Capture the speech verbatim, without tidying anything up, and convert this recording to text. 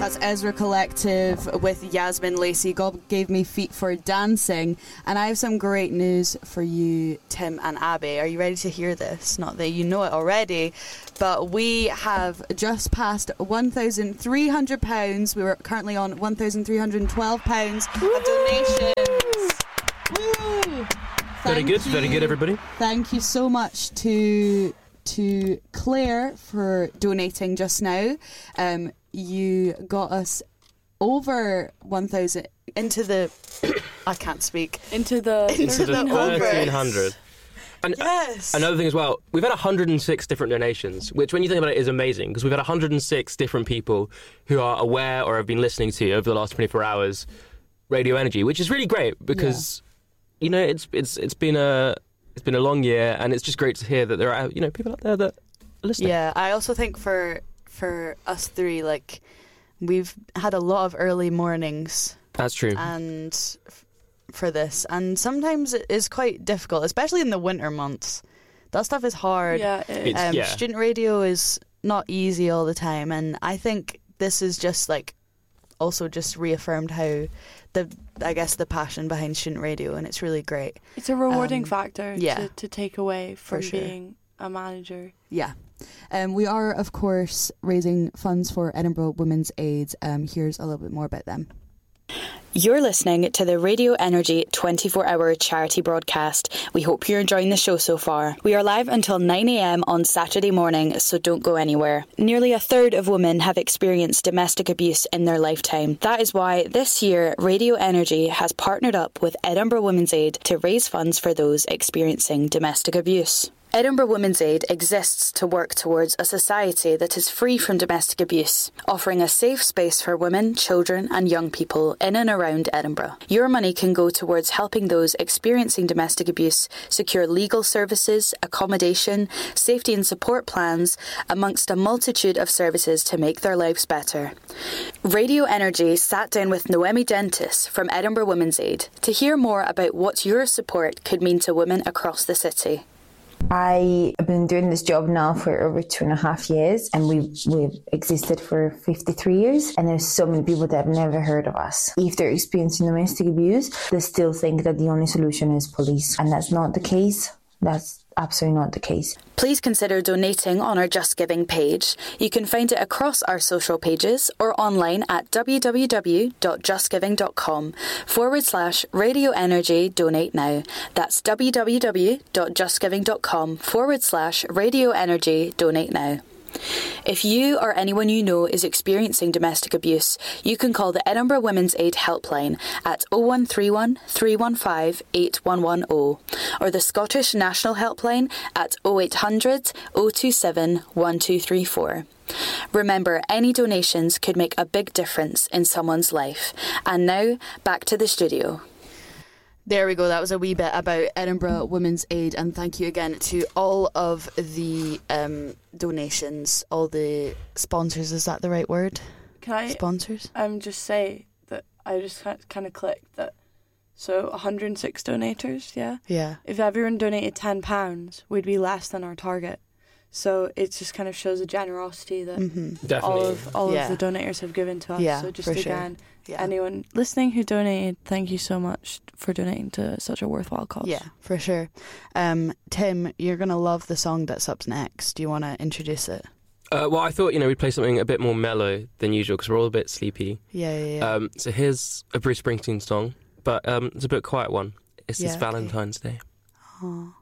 That's Ezra Collective with Yasmin Lacey. God gave me feet for dancing. And I have some great news for you, Tim and Abby. Are you ready to hear this? Not that you know it already, but we have just passed one thousand three hundred pounds. We were currently on one thousand three hundred twelve pounds of donations. Woo! Very Thank good, you. very good, everybody. Thank you so much to to Claire for donating just now. Um, you got us over one thousand into the. I can't speak. Into the Into, Into the the thirteen overs. hundred. And Yes. another thing as well, we've had one hundred six different donations, which when you think about it is amazing, because we've had one hundred six different people who are aware or have been listening to over the last twenty-four hours Radio Energy, which is really great because, yeah. you know, it's it's it's been a it's been a long year, and it's just great to hear that there are, you know, people out there that are listening. Yeah, I also think for for us three, like, we've had a lot of early mornings. That's true. And f- for this, and sometimes it is quite difficult, especially in the winter months. That stuff is hard. Yeah, it It's- Um, yeah. Student radio is not easy all the time, and I think this is just like also just reaffirmed how the I guess the passion behind student radio, and it's really great. It's a rewarding Um, factor yeah. to, to take away from sure. being a manager. Yeah. Um, we are, of course, raising funds for Edinburgh Women's Aid. Um, here's a little bit more about them. You're listening to the Radio Energy twenty-four hour charity broadcast. We hope you're enjoying the show so far. We are live until nine a m on Saturday morning, so don't go anywhere. Nearly a third of women have experienced domestic abuse in their lifetime. That is why this year Radio Energy has partnered up with Edinburgh Women's Aid to raise funds for those experiencing domestic abuse. Edinburgh Women's Aid exists to work towards a society that is free from domestic abuse, offering a safe space for women, children and young people in and around Edinburgh. Your money can go towards helping those experiencing domestic abuse secure legal services, accommodation, safety and support plans, amongst a multitude of services to make their lives better. Radio Energy sat down with Noemi Dentis from Edinburgh Women's Aid to hear more about what your support could mean to women across the city. I have been doing this job now for over two and a half years, and we've, we've existed for fifty-three years, and there's so many people that have never heard of us. If they're experiencing domestic abuse, they still think that the only solution is police, and that's not the case. That's absolutely not the case. Please consider donating on our Just Giving page. You can find it across our social pages or online at www.justgiving.com forward slash Radio Energy Donate Now. That's www.justgiving.com forward slash Radio Energy Donate Now. If you or anyone you know is experiencing domestic abuse, you can call the Edinburgh Women's Aid helpline at oh one three one, three one five, eight one one oh or the Scottish National Helpline at oh eight hundred, oh two seven, one two three four. Remember, any donations could make a big difference in someone's life. And now, back to the studio. There we go. That was a wee bit about Edinburgh Women's Aid, and thank you again to all of the um, donations, all the sponsors. Is that the right word? Can I Sponsors? um, just say that I just kind of clicked that, so one hundred six donators, yeah? Yeah. If everyone donated ten pounds, we'd be less than our target. So it just kind of shows the generosity that Mm-hmm. Definitely. all of all Yeah. of the donators have given to us. Yeah, so just for sure. again, Yeah. anyone listening who donated, thank you so much for donating to such a worthwhile cause. Yeah, for sure. Um, Tim, you're going to love the song that's up next. Do you want to introduce it? Uh, well, I thought, you know, we'd play something a bit more mellow than usual because we're all a bit sleepy. Yeah, yeah, yeah. Um, so here's a Bruce Springsteen song, but um, it's a bit quiet one. It's Yeah, this okay. Valentine's Day. Aw.